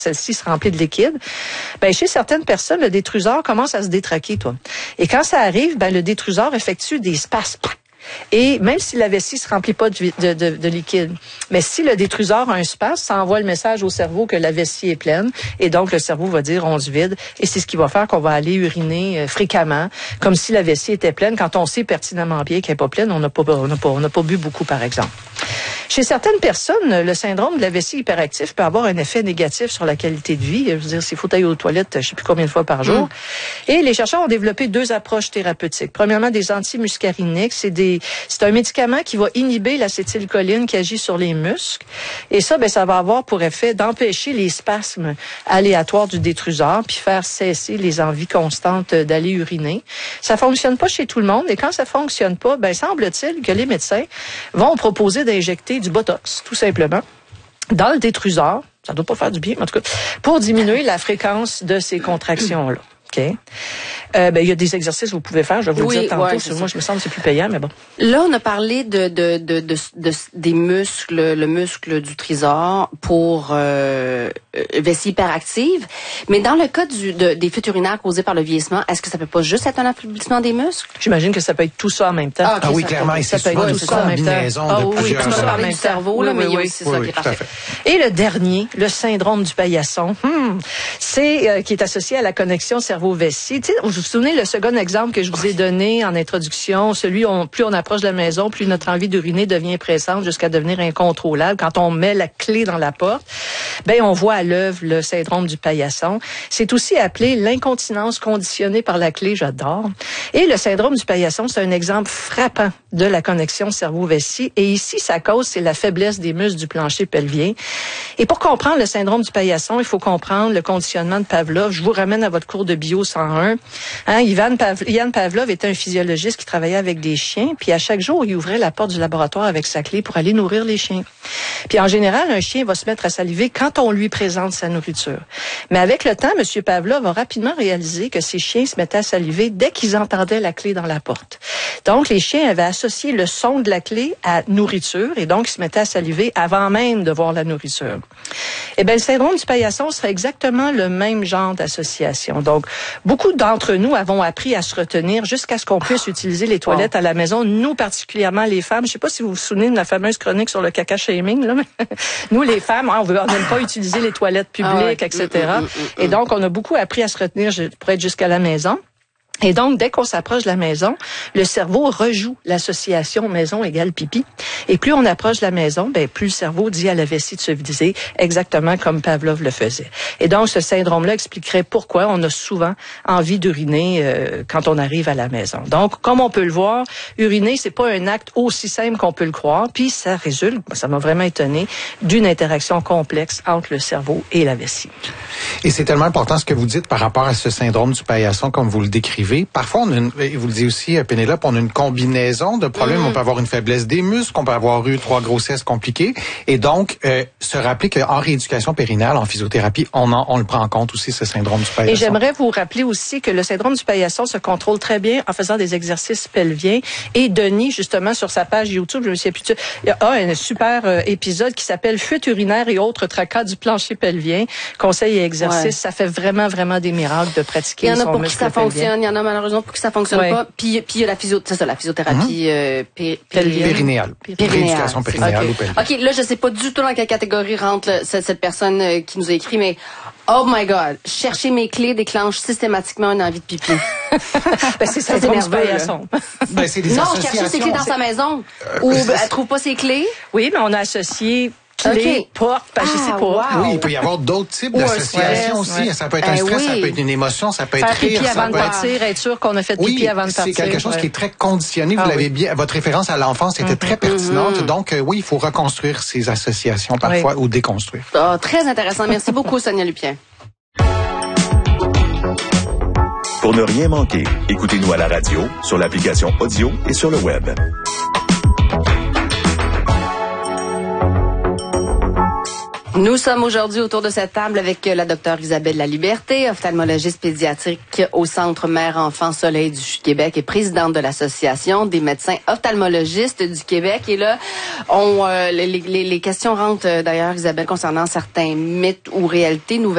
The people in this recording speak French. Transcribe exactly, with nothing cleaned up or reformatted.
celle-ci se remplit de liquide, ben chez certaines personnes, le détruseur commence à se détraquer, toi. Et quand ça arrive, ben le détruseur effectue des spasmes. Et même si la vessie se remplit pas de, de, de, de liquide, mais si le détruseur a un spasme, ça envoie le message au cerveau que la vessie est pleine, et donc le cerveau va dire on se vide, et c'est ce qui va faire qu'on va aller uriner euh, fréquemment, comme si la vessie était pleine, quand on sait pertinemment bien qu'elle n'est pas pleine, on n'a pas, on n'a pas, on n'a pas bu beaucoup, par exemple. Chez certaines personnes, le syndrome de la vessie hyperactive peut avoir un effet négatif sur la qualité de vie. Je veux dire, s'il faut aller aux toilettes, je sais plus combien de fois par jour. Mm. Et les chercheurs ont développé deux approches thérapeutiques. Premièrement, des antimuscariniques. C'est des, c'est un médicament qui va inhiber l'acétylcholine qui agit sur les muscles. Et ça, ben, ça va avoir pour effet d'empêcher les spasmes aléatoires du détruseur puis faire cesser les envies constantes d'aller uriner. Ça fonctionne pas chez tout le monde. Et quand ça fonctionne pas, ben, semble-t-il que les médecins vont proposer d'injecter du Botox, tout simplement, dans le détruseur. Ça doit pas faire du bien, mais en tout cas, pour diminuer la fréquence de ces contractions-là. OK? Euh, ben, il y a des exercices que vous pouvez faire, je vais vous oui, le dire tantôt. Ouais, moi, je me semble que c'est plus payant, mais bon. Là, on a parlé de, de, de, de, de des muscles, le muscle du trésor pour euh, vessie hyperactive. Mais dans le cas du, de, des fuites urinaires causées par le vieillissement, est-ce que ça peut pas juste être un affaiblissement des muscles? J'imagine que ça peut être tout ça en même temps. Ah, okay, ah oui, clairement. Et c'est souvent une combinaison de plusieurs. Oui, tout ça en même cerveau, là, mais il y a aussi ça qui est parfait. Et le dernier, le syndrome du paillasson, hmm, c'est euh, qui est associé à la connexion cerveau-vessie. Tu sais, vous vous souvenez le second exemple que je vous ai donné en introduction, celui où plus on approche de la maison, plus notre envie d'uriner devient pressante jusqu'à devenir incontrôlable. Quand on met la clé dans la porte, ben on voit à l'œuvre le syndrome du paillasson. C'est aussi appelé l'incontinence conditionnée par la clé, j'adore. Et le syndrome du paillasson, c'est un exemple frappant de la connexion cerveau-vessie. Et ici, sa cause, c'est la faiblesse des muscles du plancher pelvien. Et pour comprendre le syndrome du paillasson, il faut comprendre le conditionnement de Pavlov. Je vous ramène à votre cours de bio cent un. Hein, Ivan Pav- Ian Pavlov était un physiologiste qui travaillait avec des chiens, puis à chaque jour, il ouvrait la porte du laboratoire avec sa clé pour aller nourrir les chiens. Puis en général, un chien va se mettre à saliver quand on lui présente sa nourriture. Mais avec le temps, M. Pavlov a rapidement réalisé que ces chiens se mettaient à saliver dès qu'ils entendaient la clé dans la porte. Donc, les chiens avaient associé le son de la clé à nourriture, et donc ils se mettaient à saliver avant même de voir la nourriture. Eh bien, le syndrome du paillasson serait exactement le même genre d'association. Donc, beaucoup d'entre nous avons appris à se retenir jusqu'à ce qu'on puisse utiliser les toilettes à la maison. Nous, particulièrement les femmes. Je sais pas si vous vous souvenez de la fameuse chronique sur le caca shaming, là. Nous, les femmes, on veut, on n'aime pas utiliser les toilettes publiques, ah ouais. et cetera. Et donc, on a beaucoup appris à se retenir pour être jusqu'à la maison. Et donc, dès qu'on s'approche de la maison, le cerveau rejoue l'association maison égale pipi. Et plus on approche de la maison, ben plus le cerveau dit à la vessie de se vider, exactement comme Pavlov le faisait. Et donc, ce syndrome-là expliquerait pourquoi on a souvent envie d'uriner euh, quand on arrive à la maison. Donc, comme on peut le voir, uriner, c'est pas un acte aussi simple qu'on peut le croire. Puis, ça résulte, ça m'a vraiment étonné, d'une interaction complexe entre le cerveau et la vessie. Et c'est tellement important ce que vous dites par rapport à ce syndrome du paillasson, comme vous le décrivez. Parfois, on a une, vous le dites aussi, Pénélope, on a une combinaison de problèmes. Mmh. On peut avoir une faiblesse des muscles, on peut avoir eu trois grossesses compliquées. Et donc, euh, se rappeler qu'en rééducation périnale, en physiothérapie, on, en, on le prend en compte aussi, ce syndrome du paillasson. Et j'aimerais vous rappeler aussi que le syndrome du paillasson se contrôle très bien en faisant des exercices pelviens. Et Denis, justement, sur sa page YouTube, je me souviens plus, il y a un super euh, épisode qui s'appelle « Fuite urinaire et autres tracas du plancher pelvien ». Conseils et exercices, ouais. Ça fait vraiment, vraiment des miracles de pratiquer son muscle pelvien. Il y en a pour qui ça fonctionne, il y en a malheureusement pour qui ça fonctionne ouais. pas. Puis puis il y a la physio, c'est ça, la physiothérapie mm-hmm. euh, pé, pé, périnéale. Rééducation périnéale okay. ou pelvienne. OK, là je sais pas du tout dans quelle catégorie rentre le, cette, cette personne euh, qui nous a écrit, mais oh my God, chercher mes clés déclenche systématiquement une envie de pipi. Ben c'est ça, c'est nerveux. Ben c'est des non, associations. chercher ses clés dans sa maison euh, ou ben, elle trouve pas ses clés. Oui, mais on a associé clés, okay. portes, ben, je sais pas. Wow. Oui, il peut y avoir d'autres types d'associations aussi. Ouais. Ça peut être un stress, eh oui. Ça peut être une émotion, ça peut Faire être rire. Pipi avant ça de peut partir, être... être sûr qu'on a fait pipi oui, avant de partir. C'est quelque chose ouais. qui est très conditionné. Vous ah, l'avez oui. bien. Votre référence à l'enfance était mm-hmm. très pertinente. Mm-hmm. Donc, euh, oui, il faut reconstruire ces associations parfois oui. ou déconstruire. Oh, très intéressant. Merci beaucoup, Sonia Lupien. Pour ne rien manquer, écoutez-nous à la radio, sur l'application audio et sur le web. Nous sommes aujourd'hui autour de cette table avec la docteure Isabelle Laliberté, ophtalmologiste pédiatrique au Centre Mère-Enfant Soleil du Québec et présidente de l'Association des médecins ophtalmologistes du Québec. Et là, on, euh, les, les, les questions rentrent d'ailleurs, Isabelle, concernant certains mythes ou réalités nouvelles.